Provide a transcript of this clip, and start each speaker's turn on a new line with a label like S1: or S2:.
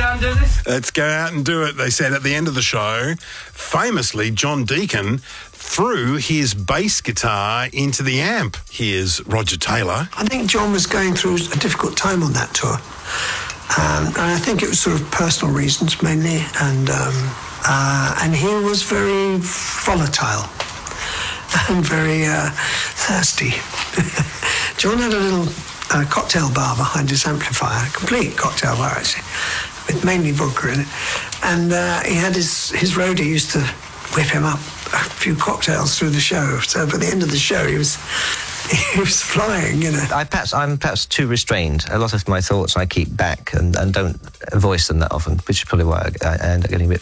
S1: out and do this?
S2: Let's go out and do it, they said at the end of the show. Famously, John Deacon threw his bass guitar into the amp. Here's Roger Taylor.
S3: I think John was going through a difficult time on that tour. And I think it was sort of personal reasons mainly. And he was very volatile and very thirsty. John had a little cocktail bar behind his amplifier, a complete cocktail bar actually, with mainly vodka in it. And he had his roadie used to whip him up a few cocktails through the show. So by the end of the show, he was flying, you know.
S4: I'm perhaps too restrained. A lot of my thoughts I keep back and don't voice them that often, which is probably why I end up getting a bit